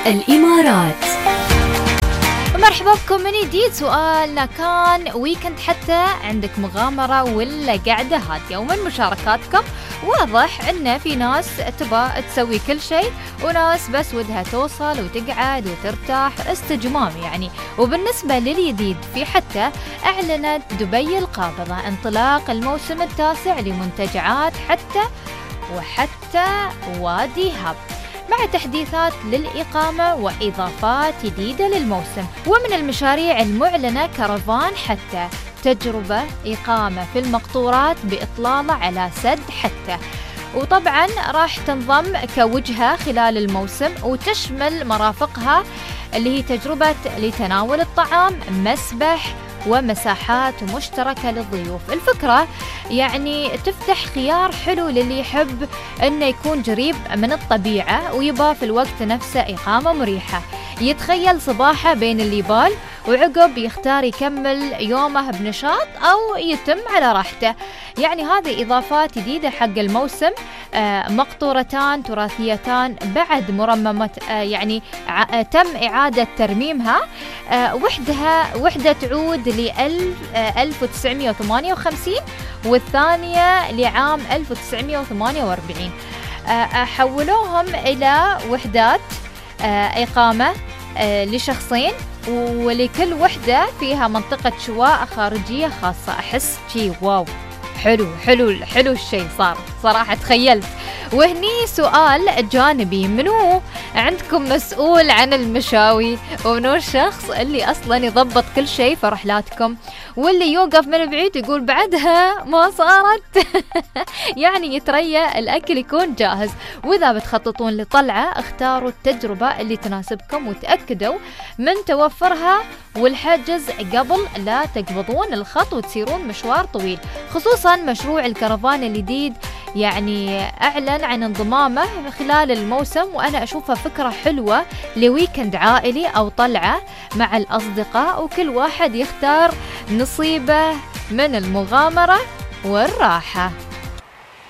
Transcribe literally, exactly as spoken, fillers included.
الإمارات. مرحبا بكم من جديد. سؤالنا كان ويكند حتى عندك مغامرة ولا قاعدة هادية؟ ومن مشاركاتكم واضح ان في ناس تبى تسوي كل شيء وناس بس ودها توصل وتقعد وترتاح استجمام يعني. وبالنسبة للجديد في حتى أعلنت دبي القابضة انطلاق الموسم التاسع لمنتجعات حتى وحتى وادي هاب مع تحديثات للإقامة وإضافات جديدة للموسم. ومن المشاريع المعلنة كرفان حتى، تجربة إقامة في المقطورات بإطلالة على سد حتى، وطبعا راح تنضم كوجهة خلال الموسم وتشمل مرافقها اللي هي تجربة لتناول الطعام، مسبح ومساحات مشتركة للضيوف. الفكرة يعني تفتح خيار حلو للي يحب أنه يكون قريب من الطبيعة ويبقى في الوقت نفسه إقامة مريحة، يتخيل صباحه بين الليبال وعقب يختار يكمل يومه بنشاط أو يتم على راحته. يعني هذه إضافات جديدة حق الموسم، آه مقطورتان تراثيتان بعد مرممة، آه يعني ع- تم إعادة ترميمها، آه وحدها وحدة تعود لألف وتسعمائة وثمانية وخمسين والثانية لعام ألف وتسعمائة وثمانية وأربعين. آه حولوهم إلى وحدات آه إقامة آه لشخصين، ولكل وحدة فيها منطقة شواء خارجية خاصة. أحس شي واو، حلو حلو حلو الشيء صار صراحة، تخيلت. وهني سؤال جانبي، منو عندكم مسؤول عن المشاوي ومنو الشخص اللي أصلا يضبط كل شيء في رحلاتكم واللي يوقف من بعيد يقول بعدها ما صارت يعني يتريا الأكل يكون جاهز. وإذا بتخططون لطلعة اختاروا التجربة اللي تناسبكم وتأكدوا من توفرها والحجز قبل لا تقبضون الخط وتسيرون مشوار طويل. خصوصا مشروع الكرفان الجديد يعني أعلن عن انضمامه خلال الموسم، وأنا أشوفها فكرة حلوة لويكند عائلي أو طلعة مع الأصدقاء وكل واحد يختار نصيبه من المغامرة والراحة.